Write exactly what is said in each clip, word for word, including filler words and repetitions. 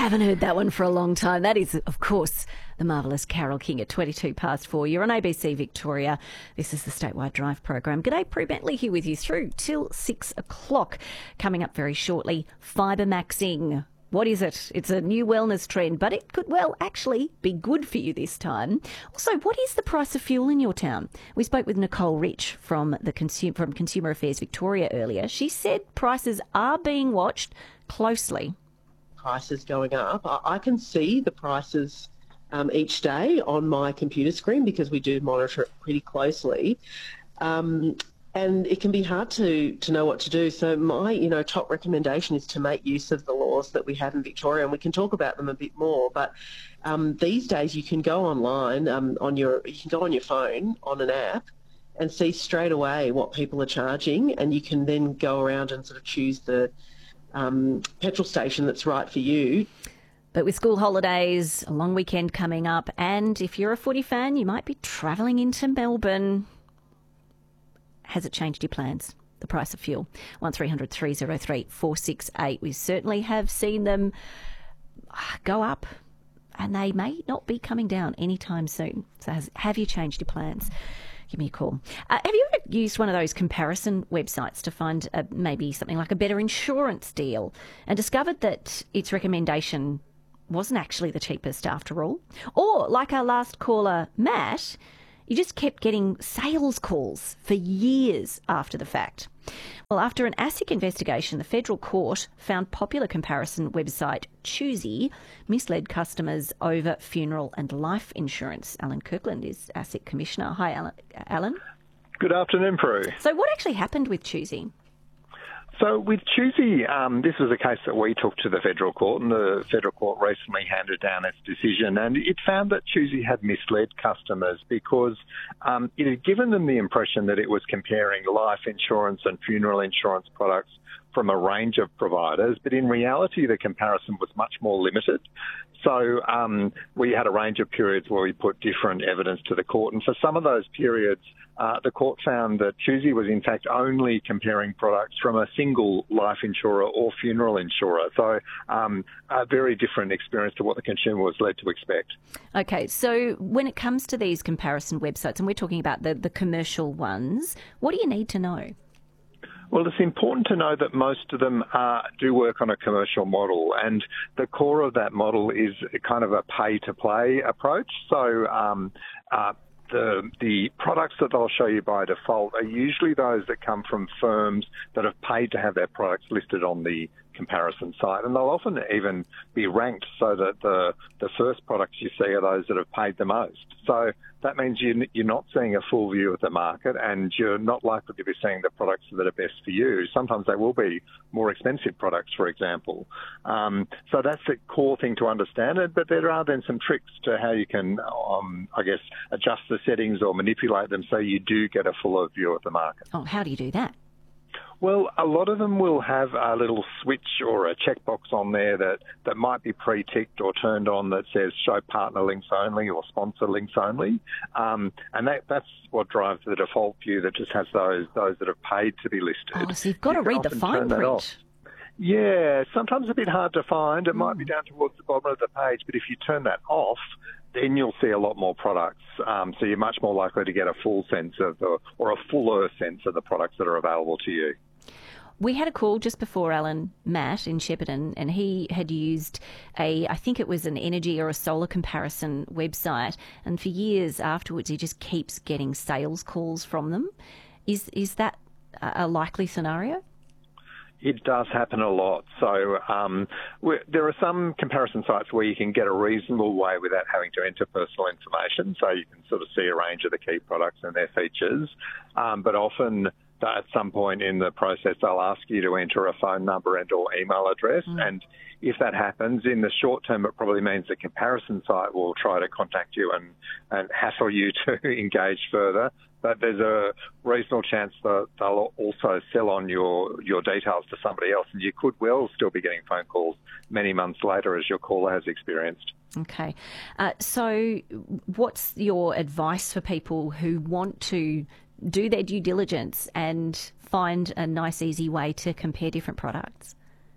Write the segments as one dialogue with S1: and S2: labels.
S1: Haven't heard that one for a long time. That is, of course, the marvellous Carole King at twenty-two past four. You're on A B C Victoria. This is the Statewide Drive program. G'day, Prue Bentley here with you through till six o'clock. Coming up very shortly, fibre-maxing. What is it? It's a new wellness trend, but it could well actually be good for you this time. Also, what is the price of fuel in your town? We spoke with Nicole Rich from the Consum- from Consumer Affairs Victoria earlier. She said prices are being watched closely.
S2: Prices going up. I can see the prices um, each day on my computer screen because we do monitor it pretty closely. Um, and it can be hard to, to know what to do. So my, you know, top recommendation is to make use of the laws that we have in Victoria, and we can talk about them a bit more. But um, these days you can go online um, on your, you can go on your phone on an app and see straight away what people are charging, and you can then go around and sort of choose the Um, petrol station that's right for you.
S1: But with school holidays, a long weekend coming up, and if you're a footy fan, you might be travelling into Melbourne. Has it changed your plans? The price of fuel. one three hundred three oh three four six eight. We certainly have seen them go up, and they may not be coming down anytime soon. So has, have you changed your plans? Give me a call. Uh, have you ever used one of those comparison websites to find a, maybe something like a better insurance deal and discovered that its recommendation wasn't actually the cheapest after all? Or, like our last caller, Matt, you just kept getting sales calls for years after the fact. Well, after an ASIC investigation, the federal court found popular comparison website Choosy misled customers over funeral and life insurance. Alan Kirkland is ASIC Commissioner. Hi, Alan. Alan?
S3: Good afternoon, Prue.
S1: So what actually happened with Choosy?
S3: So with Choosy, um, this was a case that we took to the federal court, and the federal court recently handed down its decision, and it found that Choosy had misled customers because um, it had given them the impression that it was comparing life insurance and funeral insurance products from a range of providers, but in reality the comparison was much more limited. So um, we had a range of periods where we put different evidence to the court, and for some of those periods uh, the court found that Choosy was in fact only comparing products from a single life insurer or funeral insurer. So um, a very different experience to what the consumer was led to expect.
S1: Okay, so when it comes to these comparison websites, and we're talking about the, the commercial ones, what do you need to know?
S3: Well, it's important to know that most of them uh, do work on a commercial model, and the core of that model is kind of a pay-to-play approach. So um, uh, the the products that they'll show you by default are usually those that come from firms that have paid to have their products listed on the comparison site, and they'll often even be ranked so that the the first products you see are those that have paid the most. So that means you, you're not seeing a full view of the market, and you're not likely to be seeing the products that are best for you. Sometimes they will be more expensive products, for example. Um, so that's the core thing to understand it, but there are then some tricks to how you can, um, I guess, adjust the settings or manipulate them so you do get a fuller view of the market.
S1: Oh, how do you do that?
S3: Well, a lot of them will have a little switch or a checkbox on there that, that might be pre-ticked or turned on that says show partner links only or sponsor links only. Um, and that, that's what drives the default view that just has those those that have paid to be listed.
S1: Oh, so you've got
S3: you
S1: to read the fine print.
S3: Yeah, sometimes a bit hard to find. It mm. might be down towards the bottom of the page, but if you turn that off, then you'll see a lot more products. Um, so you're much more likely to get a full sense of the, or a fuller sense of the products that are available to you.
S1: We had a call just before Alan, Matt in Shepparton, and he had used a, I think it was an energy or a solar comparison website, and for years afterwards he just keeps getting sales calls from them. Is is that a likely scenario?
S3: It does happen a lot. So um, there are some comparison sites where you can get a reasonable way without having to enter personal information, so you can sort of see a range of the key products and their features. Um, but often at some point in the process, they'll ask you to enter a phone number and or email address. Mm. And if that happens, in the short term, it probably means the comparison site will try to contact you and, and hassle you to engage further. But there's a reasonable chance that they'll also sell on your, your details to somebody else, and you could well still be getting phone calls many months later, as your caller has experienced.
S1: Okay. Uh, so what's your advice for people who want to do their due diligence and find a nice, easy way to compare different products?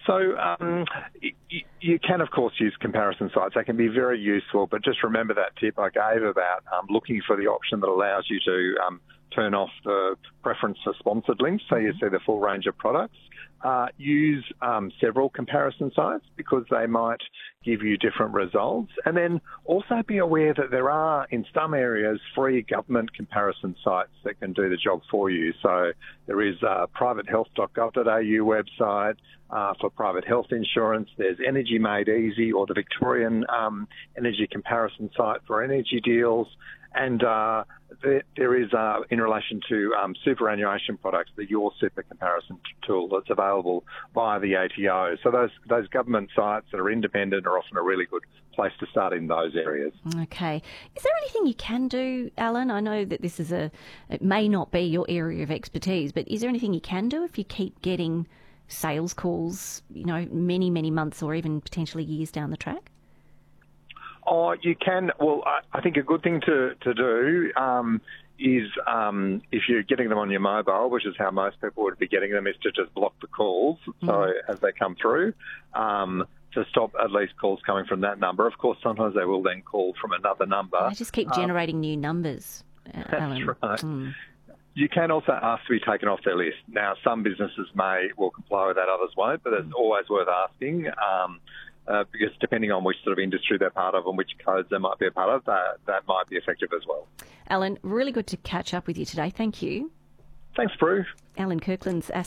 S3: So um, you, you can, of course, use comparison sites. They can be very useful, but just remember that tip I gave about um, looking for the option that allows you to um, turn off the preference for sponsored links so you see the full range of products. Uh, use um, several comparison sites because they might give you different results. And then also be aware that there are, in some areas, free government comparison sites that can do the job for you. So there is uh, private health dot gov dot a u website uh, for private health insurance. There's Energy Made Easy, or the Victorian um, energy comparison site for energy deals. And uh, there, there is, uh, in relation to um, superannuation products, the Your Super comparison t- tool that's available via the A T O. So those those government sites that are independent are often a really good place to start in those areas.
S1: Okay. Is there anything you can do, Alan? I know that this is a, it may not be your area of expertise, but is there anything you can do if you keep getting sales calls, you know, many, many months or even potentially years down the track?
S3: Oh, you can. Well, I, I think a good thing to, to do um, is um, if you're getting them on your mobile, which is how most people would be getting them, is to just block the calls mm. so as they come through, um, to stop at least calls coming from that number. Of course, sometimes they will then call from another number.
S1: I just keep generating um, new numbers, uh,
S3: That's
S1: Alan.
S3: right.
S1: Mm.
S3: You can also ask to be taken off their list. Now, some businesses may will comply with that, others won't, but it's mm. always worth asking. Um, Uh, because depending on which sort of industry they're part of and which codes they might be a part of, that, that might be effective as well.
S1: Alan, really good to catch up with you today. Thank you.
S3: Thanks, Prue.
S1: Alan Kirkland's